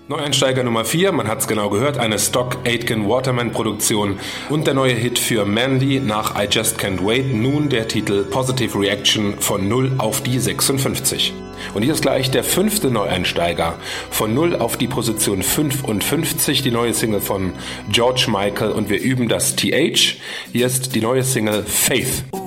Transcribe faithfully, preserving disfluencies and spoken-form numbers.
Neueinsteiger Nummer vier, man hat's genau gehört, eine Stock Aitken Waterman Produktion und der neue Hit für Mandy nach I Just Can't Wait, nun der Titel Positive Reaction von null auf die sechsundfünfzig. Und hier ist gleich der fünfte Neueinsteiger, von null auf die Position fünfundfünfzig, die neue Single von George Michael und wir üben das T H. Hier ist die neue Single Faith.